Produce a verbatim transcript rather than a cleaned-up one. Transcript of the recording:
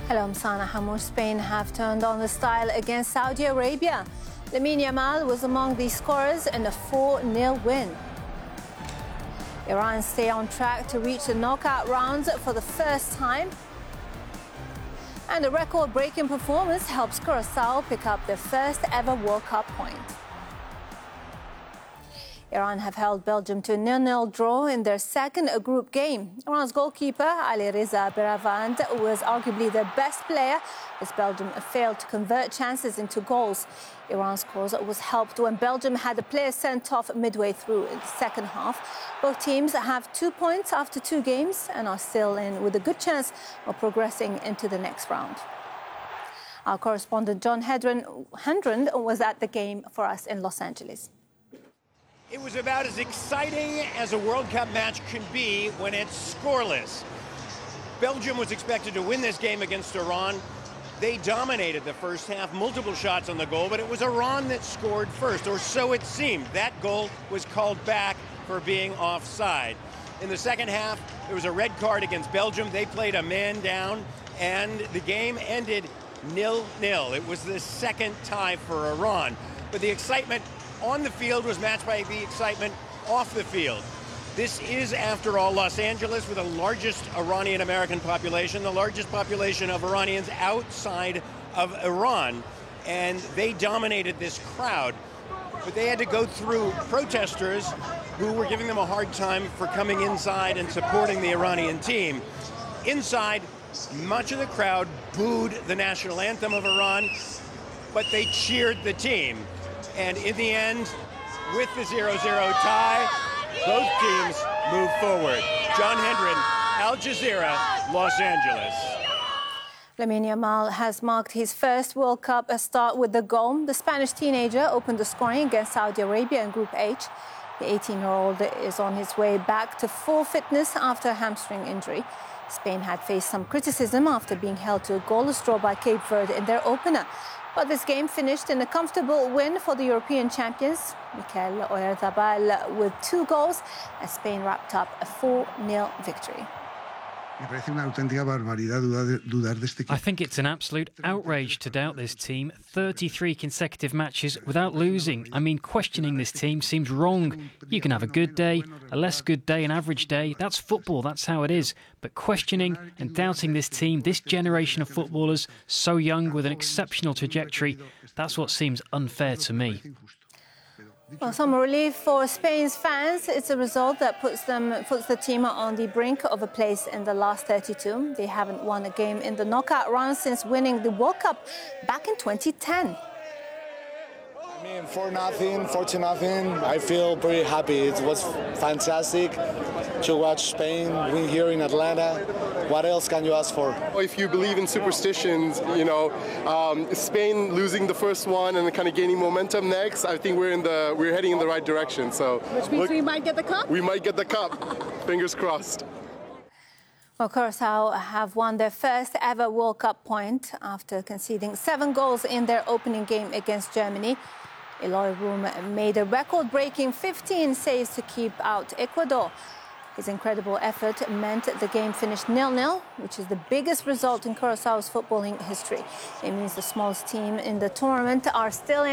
Hello, I'm Sana Hamouche. Spain have turned on the style against Saudi Arabia. Lamine Yamal was among the scorers in a four nil win. Iran stay on track to reach the knockout rounds for the first time. And a record-breaking performance helps Curaçao pick up their first ever World Cup point. Iran have held Belgium to a nil nil draw in their second group game. Iran's goalkeeper, Alireza Beiravand, was arguably their best player as Belgium failed to convert chances into goals. Iran's cause was helped when Belgium had a player sent off midway through in the second half. Both teams have two points after two games and are still in with a good chance of progressing into the next round. Our correspondent John Hendren was at the game for us in Los Angeles. It was about as exciting as a World Cup match can be when it's scoreless. Belgium was expected to win this game against Iran. They dominated the first half, multiple shots on the goal, but it was Iran that scored first, or so it seemed. That goal was called back for being offside. In the second half, there was a red card against Belgium. They played a man down, and the game ended nil nil. It was the second tie for Iran. But the excitement on the field was matched by the excitement off the field. This is, after all, Los Angeles with the largest Iranian-American population, the largest population of Iranians outside of Iran, and they dominated this crowd. But they had to go through protesters who were giving them a hard time for coming inside and supporting the Iranian team. Inside, much of the crowd booed the national anthem of Iran, but they cheered the team. And in the end, with the zero zero tie, both teams move forward. John Hendren, Al Jazeera, Los Angeles. Lamine Yamal has marked his first World Cup start with the goal. The Spanish teenager opened the scoring against Saudi Arabia in Group H. The eighteen-year-old is on his way back to full fitness after a hamstring injury. Spain had faced some criticism after being held to a goalless draw by Cape Verde in their opener. But this game finished in a comfortable win for the European champions. Mikel Oyarzabal with two goals as Spain wrapped up a four nil victory. I think it's an absolute outrage to doubt this team. thirty-three consecutive matches without losing. I mean, questioning this team seems wrong. You can have a good day, a less good day, an average day. That's football, that's how it is. But questioning and doubting this team, this generation of footballers, so young with an exceptional trajectory, that's what seems unfair to me. Well, some relief for Spain's fans. It's a result that puts them puts the team on the brink of a place in the last thirty-two. They haven't won a game in the knockout round since winning the World Cup back in twenty ten. I mean, four nothing, four to nothing. I feel pretty happy. It was fantastic to watch Spain win here in Atlanta. What else can you ask for? If you believe in superstitions, you know, um, Spain losing the first one and kind of gaining momentum next, I think we're in the we're heading in the right direction. So, which means look, we might get the cup. We might get the cup. Fingers crossed. Well, Curaçao have won their first ever World Cup point after conceding seven goals in their opening game against Germany. Eloy Room made a record-breaking fifteen saves to keep out Ecuador. His incredible effort meant the game finished nil nil, which is the biggest result in Curaçao's footballing history. It means the smallest team in the tournament are still in